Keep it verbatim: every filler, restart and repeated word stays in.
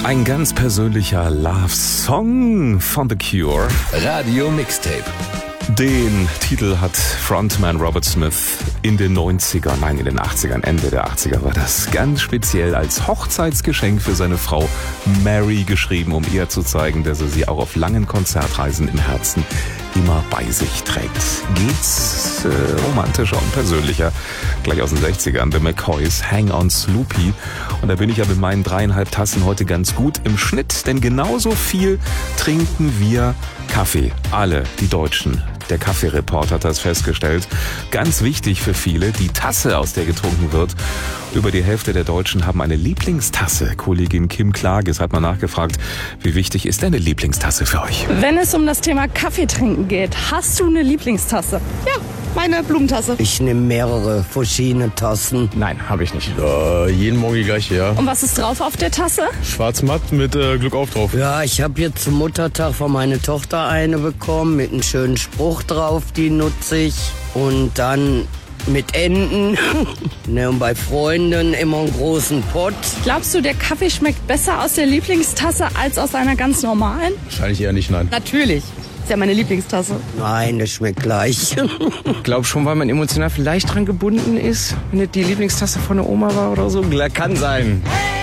Ein ganz persönlicher Love-Song von The Cure. Radio Mixtape. Den Titel hat Frontman Robert Smith in den neunzigern, nein in den achtzigern, Ende der achtziger war das, ganz speziell als Hochzeitsgeschenk für seine Frau Mary geschrieben, um ihr zu zeigen, dass er sie auch auf langen Konzertreisen im Herzen immer bei sich trägt. Geht's äh, romantischer und persönlicher, gleich aus den sechzigern, The McCoys, Hang on Sloopy. Und da bin ich ja mit meinen dreieinhalb Tassen heute ganz gut im Schnitt, denn genauso viel trinken wir Kaffee. Alle, die Deutschen. Der Kaffeereport hat das festgestellt. Ganz wichtig für viele, die Tasse, aus der getrunken wird. Über die Hälfte der Deutschen haben eine Lieblingstasse. Kollegin Kim Klages hat mal nachgefragt, wie wichtig ist denn eine Lieblingstasse für euch? Wenn es um das Thema Kaffee trinken geht, hast du eine Lieblingstasse? Ja, meine Blumentasse. Ich nehme mehrere verschiedene Tassen. Nein, habe ich nicht. Äh, jeden Morgen die gleiche, ja. Und was ist drauf auf der Tasse? Schwarz-matt mit äh, Glück auf drauf. Ja, ich habe jetzt zum Muttertag von meiner Tochter eine bekommen mit einem schönen Spruch drauf, die nutze ich. Und dann mit Enten. Ne, und bei Freunden immer einen großen Pott. Glaubst du, der Kaffee schmeckt besser aus der Lieblingstasse als aus einer ganz normalen? Wahrscheinlich eher nicht, nein. Natürlich. Ist ja meine Lieblingstasse. Nein, das schmeckt gleich. Ich glaube schon, weil man emotional vielleicht dran gebunden ist, wenn es die Lieblingstasse von der Oma war oder so. Kann sein.